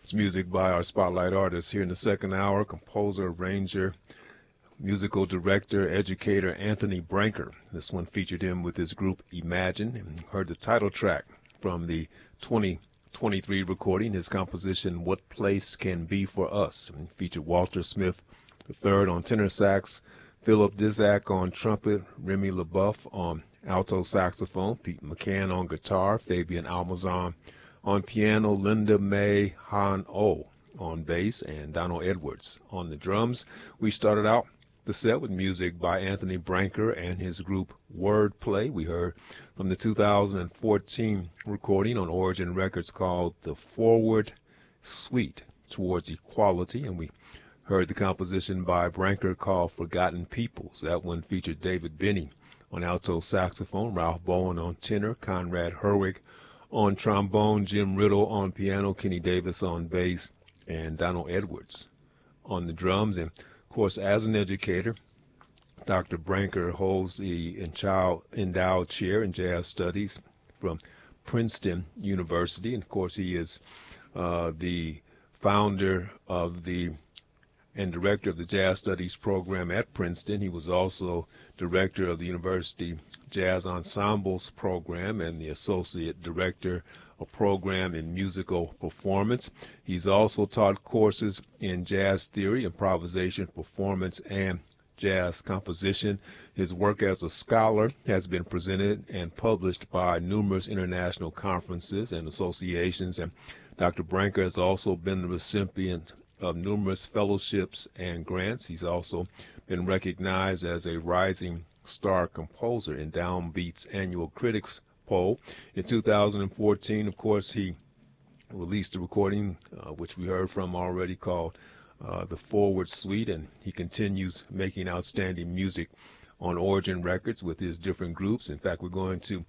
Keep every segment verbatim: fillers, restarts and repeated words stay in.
It's music by our spotlight artist here in the second hour, composer, arranger, musical director, educator Anthony Branker. This one featured him with his group Imagine, and heard the title track from the twenty twenty-three recording, his composition What Place Can Be For Us, and featured Walter Smith the third on tenor sax, Philip Dizak on trumpet, Remy LeBeouf on alto saxophone, Pete McCann on guitar, Fabian Almazan on piano, Linda May Han-O on bass, and Donald Edwards on the drums. We started out the set with music by Anthony Branker and his group Wordplay. We heard from the two thousand fourteen recording on Origin Records called The Forward Suite Towards Equality, and we heard the composition by Branker called Forgotten Peoples. That one featured David Benny on alto saxophone, Ralph Bowen on tenor, Conrad Herwig on trombone, Jim Riddle on piano, Kenny Davis on bass, and Donald Edwards on the drums. And of course, as an educator, Doctor Branker holds the endowed chair in jazz studies from Princeton University. And of course, he is uh, the founder of the and director of the Jazz Studies program at Princeton. He was also director of the University Jazz Ensembles program and the associate director of program in musical performance. He's also taught courses in jazz theory, improvisation, performance, and jazz composition. His work as a scholar has been presented and published by numerous international conferences and associations, and Doctor Branker has also been the recipient of numerous fellowships and grants. He's also been recognized as a rising star composer in Downbeat's annual critics poll. In two thousand fourteen, of course, he released a recording, uh, which we heard from already, called uh, The Forward Suite, and he continues making outstanding music on Origin Records with his different groups. In fact, we're going to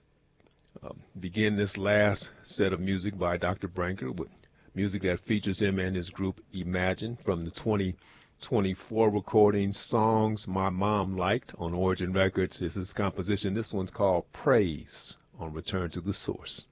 uh, begin this last set of music by Doctor Branker with music that features him and his group Imagine from the twenty twenty-four recording, Songs My Mom Liked on Origin Records. This is his composition. This one's called Praise on Return to the Source.